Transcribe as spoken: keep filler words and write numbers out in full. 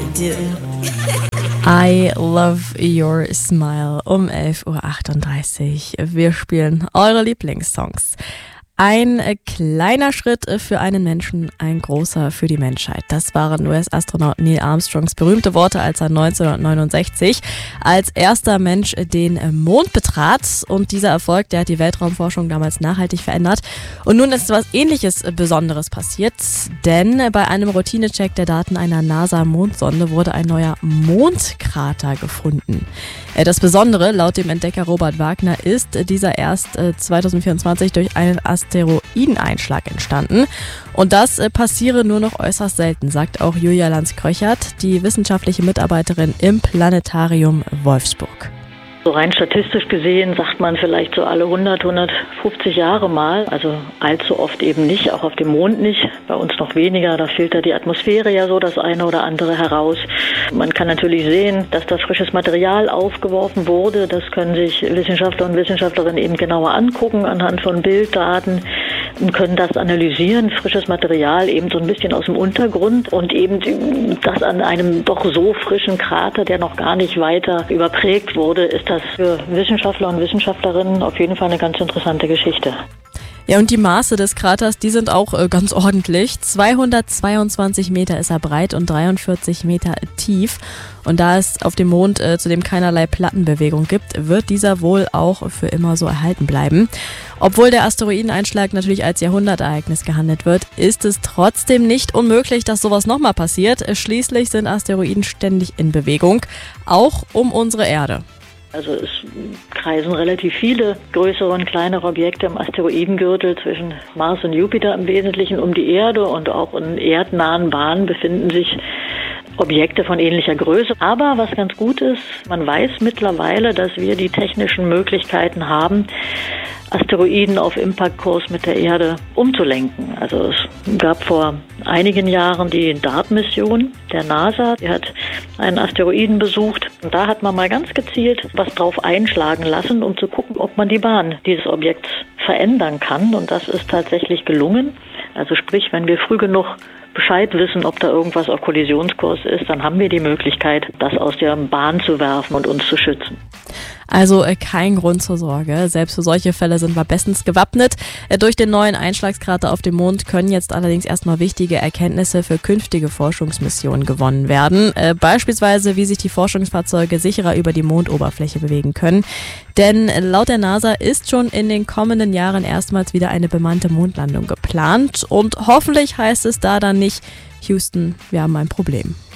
do. I love your smile um elf Uhr achtunddreißig. Wir spielen eure Lieblingssongs. Ein kleiner Schritt für einen Menschen, ein großer für die Menschheit. Das waren U S-Astronaut Neil Armstrongs berühmte Worte, als er neunzehnhundertneunundsechzig als erster Mensch den Mond betrat. Und dieser Erfolg, der hat die Weltraumforschung damals nachhaltig verändert. Und nun ist was Ähnliches Besonderes passiert, denn bei einem Routinecheck der Daten einer NASA-Mondsonde wurde ein neuer Mondkrater gefunden. Das Besondere, laut dem Entdecker Robert Wagner, ist dieser erst zweitausendvierundzwanzig durch einen Asteroideneinschlag entstanden. Und das äh, passiere nur noch äußerst selten, sagt auch Julia Lanz-Kröchert, die wissenschaftliche Mitarbeiterin im Planetarium Wolfsburg. So rein statistisch gesehen sagt man vielleicht so alle hundert, hundertfünfzig Jahre mal, also allzu oft eben nicht, auch auf dem Mond nicht, bei uns noch weniger, da filtert die Atmosphäre ja so das eine oder andere heraus. Man kann natürlich sehen, dass da frisches Material aufgeworfen wurde, das können sich Wissenschaftler und Wissenschaftlerinnen eben genauer angucken anhand von Bilddaten und können das analysieren, frisches Material eben so ein bisschen aus dem Untergrund und eben das an einem doch so frischen Krater, der noch gar nicht weiter überprägt wurde, ist das für Wissenschaftler und Wissenschaftlerinnen auf jeden Fall eine ganz interessante Geschichte. Ja, und die Maße des Kraters, die sind auch äh, ganz ordentlich. zweihundertzweiundzwanzig Meter ist er breit und dreiundvierzig Meter tief. Und da es auf dem Mond äh, zudem keinerlei Plattenbewegung gibt, wird dieser wohl auch für immer so erhalten bleiben. Obwohl der Asteroideneinschlag natürlich als Jahrhundertereignis gehandelt wird, ist es trotzdem nicht unmöglich, dass sowas nochmal passiert. Schließlich sind Asteroiden ständig in Bewegung, auch um unsere Erde. Also es kreisen relativ viele größere und kleinere Objekte im Asteroidengürtel zwischen Mars und Jupiter im Wesentlichen um die Erde und auch in erdnahen Bahnen befinden sich Objekte von ähnlicher Größe. Aber was ganz gut ist, man weiß mittlerweile, dass wir die technischen Möglichkeiten haben, Asteroiden auf Impactkurs mit der Erde umzulenken. Also es gab vor einigen Jahren die DART-Mission der NASA. Die hat einen Asteroiden besucht. Und da hat man mal ganz gezielt was drauf einschlagen lassen, um zu gucken, ob man die Bahn dieses Objekts verändern kann. Und das ist tatsächlich gelungen. Also sprich, wenn wir früh genug Bescheid wissen, ob da irgendwas auf Kollisionskurs ist, dann haben wir die Möglichkeit, das aus der Bahn zu werfen und uns zu schützen. Also äh, kein Grund zur Sorge. Selbst für solche Fälle sind wir bestens gewappnet. Äh, durch den neuen Einschlagskrater auf dem Mond können jetzt allerdings erstmal wichtige Erkenntnisse für künftige Forschungsmissionen gewonnen werden. Äh, beispielsweise, wie sich die Forschungsfahrzeuge sicherer über die Mondoberfläche bewegen können. Denn äh, laut der NASA ist schon in den kommenden Jahren erstmals wieder eine bemannte Mondlandung geplant. Und hoffentlich heißt es da dann nicht, Houston, wir haben ein Problem.